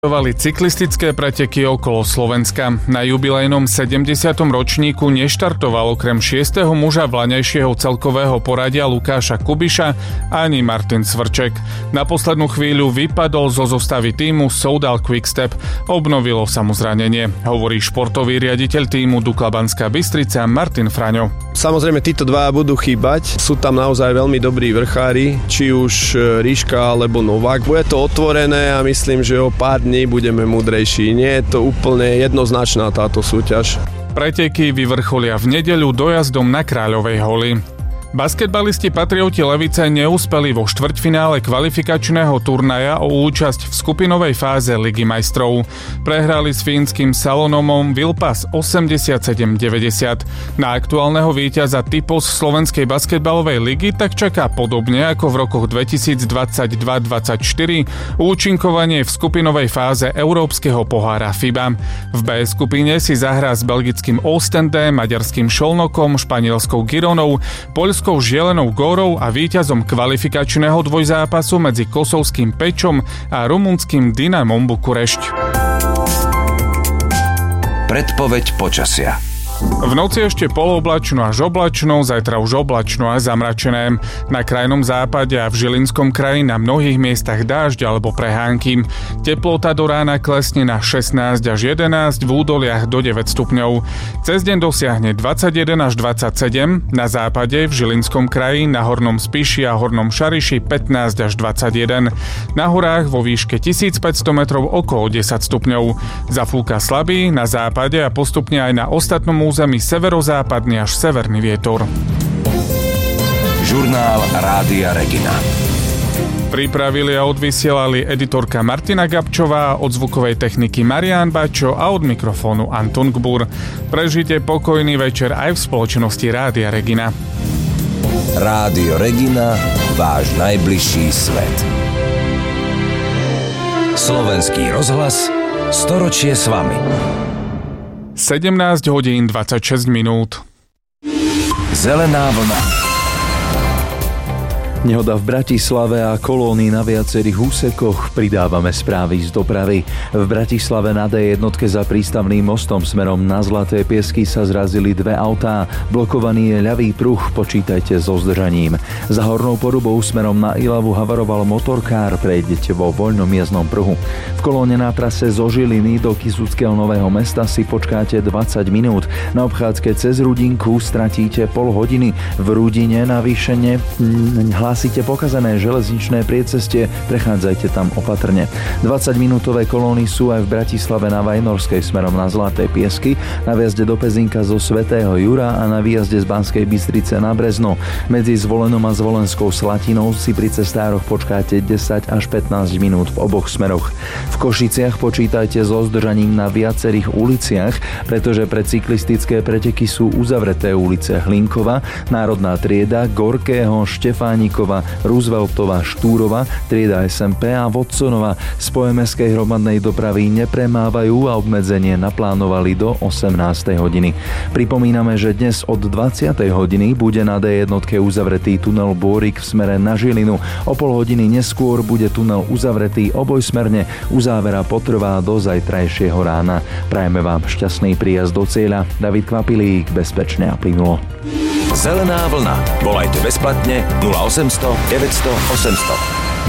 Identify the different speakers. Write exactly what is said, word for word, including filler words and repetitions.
Speaker 1: Vali cyklistické preteky okolo Slovenska. Na jubilejnom sedemdesiatom ročníku neštartoval okrem šiesteho muža vlaňajšieho celkového poradia Lukáša Kubiša ani Martin Cvrček. Na poslednú chvíľu vypadol zo zostavy tímu Soudal Quickstep. Obnovilo sa mu zranenie, hovorí športový riaditeľ tímu Dukla Banská Bystrica Martin Fraňo.
Speaker 2: Samozrejme, títo dva budú chýbať. Sú tam naozaj veľmi dobrí vrchári, či už Ríška alebo Novák. Bude to otvorené a myslím, že o pár dní budeme múdrejší. Nie je to úplne jednoznačná táto súťaž.
Speaker 1: Preteky vyvrcholia v nedeľu dojazdom na Kráľovej Holy. Basketbalisti Patrioti Levice neúspeli vo štvrťfinále kvalifikačného turnaja o účasť v skupinovej fáze Ligy majstrov. Prehrali s fínskym Salonomom Vilpas osemdesiatsedem deväťdesiat. Na aktuálneho víťaza Typos Slovenskej basketbalovej ligy tak čaká podobne ako v rokoch dvetisícdvadsaťdva dvadsaťštyri účinkovanie v skupinovej fáze Európskeho pohára FIBA. V B skupine si zahrá s belgickým Ostende, maďarským Šolnokom, španielskou Gironou, poľskou Žielenou Górou a víťazom kvalifikačného dvojzápasu medzi kosovským Pečom a rumunským Dynamom Bukurešť.
Speaker 3: Predpoveď počasia.
Speaker 1: V noci ešte polooblačno až oblačno, zajtra už oblačno a zamračené. Na krajnom západe a v Žilinskom kraji na mnohých miestach dážď alebo prehánky. Teplota do rána klesne na šestnásť až jedenásť, v údoliach do deväť stupňov. Cez deň dosiahne dvadsaťjeden až dvadsaťsedem, na západe v Žilinskom kraji, na Hornom Spiši a Hornom Šariši pätnásť až dvadsaťjeden. Na horách vo výške tisícpäťsto metrov okolo desať stupňov. Zafúka slabý na západe a postupne aj na ostatnom území severozápadný až severný vietor.
Speaker 3: Žurnál Rádia Regina.
Speaker 1: Pripravili a odvysielali editorka Martina Gabčová, od zvukovej techniky Marián Bačo a od mikrofónu Anton Gbur. Prežite pokojný večer aj v spoločnosti Rádia Regina.
Speaker 3: Rádio Regina, váš najbližší svet. Slovenský rozhlas, storočie s vami.
Speaker 1: sedemnásť hodín dvadsaťšesť minút.
Speaker 3: Zelená vlna.
Speaker 4: Nehoda v Bratislave a kolónii na viacerých úsekoch. Pridávame správy z dopravy. V Bratislave na dé jednotke za prístavným mostom smerom na Zlaté Piesky sa zrazili dve autá. Blokovaný je ľavý pruh, počítajte so zdržaním. Za Hornou Porubou smerom na Ilavu havaroval motorkár, prejdete vo voľnom jazdnom pruhu. V kolóne na trase zo Žiliny do Kysuckého Nového Mesta si počkáte dvadsať minút. Na obchádzke cez Rudinku stratíte pol hodiny. V Rudine navýšenie hlásite pokazané železničné priecestie, prechádzajte tam opatrne. dvadsaťminútové kolóny sú aj v Bratislave na Vajnorskej smerom na Zlaté Piesky, na výjazde do Pezinka zo Svätého Jura a na výjazde z Banskej Bystrice na Brezno. Medzi Zvolenom a Zvolenskou Slatinou si pri cestároch počkáte desať až pätnásť minút v oboch smeroch. V Košiciach počítajte so zdržaním na viacerých uliciach, pretože pre cyklistické preteky sú uzavreté ulice Hlinkova, Národná trieda, Gorkého, Štefánikova, Rooseveltova, Štúrova, trieda es em pé a Watsonova. Spoje mestskej hromadnej dopravy nepremávajú a obmedzenie naplánovali do osemnástej hodiny. Pripomíname, že dnes od dvadsiatej hodiny bude na dé jednotke uzavretý tunel Bôrik v smere na Žilinu. O pol hodiny neskôr bude tunel uzavretý obojsmerne. Uzávera potrvá do zajtrajšieho rána. Prajeme vám šťastný príjazd do cieľa. David Kvapilík, bezpečne a plynulo.
Speaker 3: Zelená vlna. Volajte bezplatne nula osemsto deväťsto osemsto.